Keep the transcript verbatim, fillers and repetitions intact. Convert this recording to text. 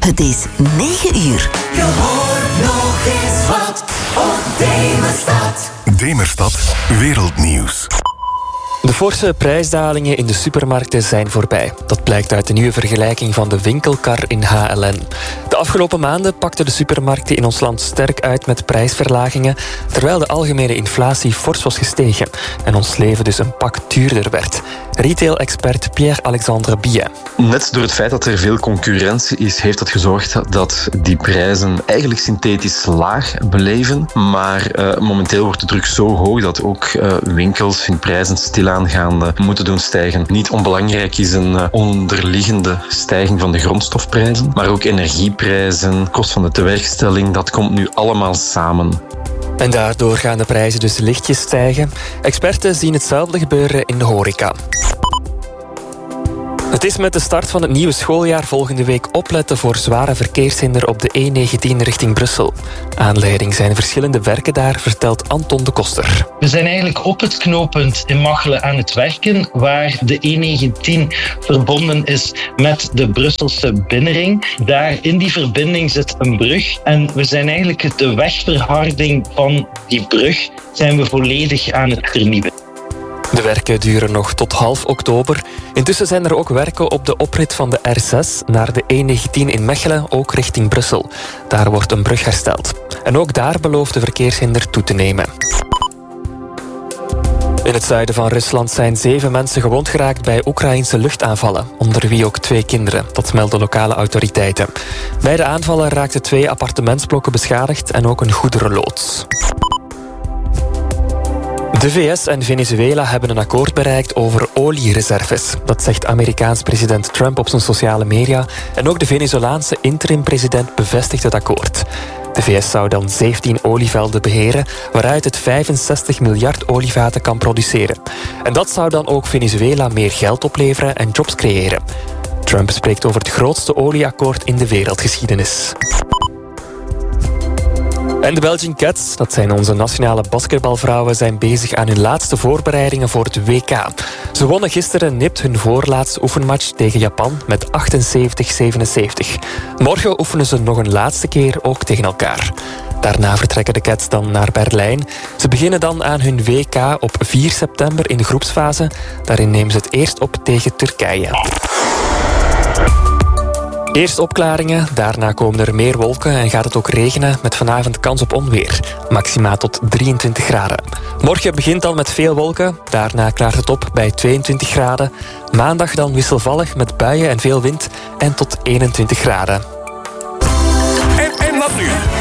Het is negen uur. Je hoort nog eens wat op Demerstad. Demerstad Wereldnieuws. De forse prijsdalingen in de supermarkten zijn voorbij. Dat blijkt uit de nieuwe vergelijking van de winkelkar in H L N. De afgelopen maanden pakten de supermarkten in ons land sterk uit met prijsverlagingen, terwijl de algemene inflatie fors was gestegen en ons leven dus een pak duurder werd. Retail-expert Pierre-Alexandre Billet. Net door het feit dat er veel concurrentie is, heeft dat gezorgd dat die prijzen eigenlijk synthetisch laag beleven. Maar uh, momenteel wordt de druk zo hoog dat ook uh, winkels hun prijzen stilaangaande moeten doen stijgen. Niet onbelangrijk is een uh, onderliggende stijging van de grondstofprijzen, maar ook energieprijzen, kost van de tewerkstelling, dat komt nu allemaal samen. En daardoor gaan de prijzen dus lichtjes stijgen. Experten zien hetzelfde gebeuren in de horeca. Het is met de start van het nieuwe schooljaar volgende week opletten voor zware verkeershinder op de E negentien richting Brussel. Aanleiding zijn verschillende werken daar, vertelt Anton de Koster. We zijn eigenlijk op het knooppunt in Machelen aan het werken, waar de E negentien verbonden is met de Brusselse binnenring. Daar in die verbinding zit een brug en we zijn eigenlijk de wegverharding van die brug zijn we volledig aan het vernieuwen. De werken duren nog tot half oktober. Intussen zijn er ook werken op de oprit van de R zes naar de E negentien in Mechelen, ook richting Brussel. Daar wordt een brug hersteld. En ook daar belooft de verkeershinder toe te nemen. In het zuiden van Rusland zijn zeven mensen gewond geraakt bij Oekraïnse luchtaanvallen, onder wie ook twee kinderen. Dat melden lokale autoriteiten. Bij de aanvallen raakten twee appartementsblokken beschadigd en ook een goederenloods. De V S en Venezuela hebben een akkoord bereikt over oliereserves. Dat zegt Amerikaans president Trump op zijn sociale media. En ook de Venezolaanse interim-president bevestigt het akkoord. De V S zou dan zeventien olievelden beheren, waaruit het vijfenzestig miljard olievaten kan produceren. En dat zou dan ook Venezuela meer geld opleveren en jobs creëren. Trump spreekt over het grootste olieakkoord in de wereldgeschiedenis. En de Belgian Cats, dat zijn onze nationale basketbalvrouwen, zijn bezig aan hun laatste voorbereidingen voor het W K. Ze wonnen gisteren nipt hun voorlaatste oefenmatch tegen Japan met achtenzeventig zevenenzeventig. Morgen oefenen ze nog een laatste keer ook tegen elkaar. Daarna vertrekken de Cats dan naar Berlijn. Ze beginnen dan aan hun W K op vier september in de groepsfase. Daarin nemen ze het eerst op tegen Turkije. Eerst opklaringen, daarna komen er meer wolken en gaat het ook regenen met vanavond kans op onweer. Maxima tot drieëntwintig graden. Morgen begint dan met veel wolken, daarna klaart het op bij tweeëntwintig graden. Maandag dan wisselvallig met buien en veel wind en tot eenentwintig graden. En, en wat nu?